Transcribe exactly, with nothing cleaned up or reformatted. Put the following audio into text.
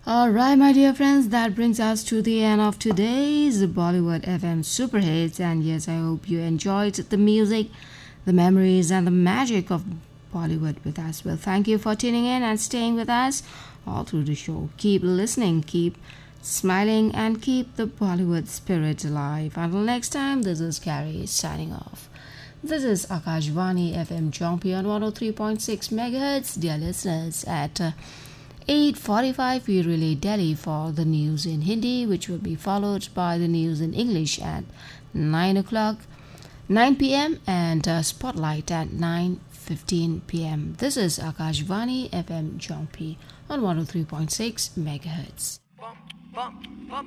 All right, my dear friends, that brings us to the end of today's Bollywood F M Super Hits. And yes, I hope you enjoyed the music, the memories, and the magic of Bollywood with us. Well, thank you for tuning in and staying with us all through the show. Keep listening, keep smiling, and keep the Bollywood spirit alive. Until next time, this is Carrie signing off. This is Akashvani F M Jompi on one oh three point six megahertz. Dear listeners, at uh, eight forty-five we relay Delhi for the news in Hindi, which will be followed by the news in English at nine o'clock, nine p.m. and uh, Spotlight at nine fifteen p.m. This is Akashvani F M Jompi on one oh three point six megahertz.